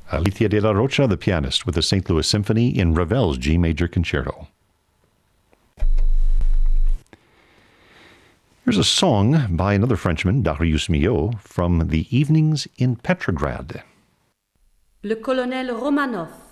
Alicia de la Rocha, the pianist, with the St. Louis Symphony in Ravel's G Major Concerto. Here's a song by another Frenchman, Darius Milhaud, from the Evenings in Petrograd. Le colonel Romanov.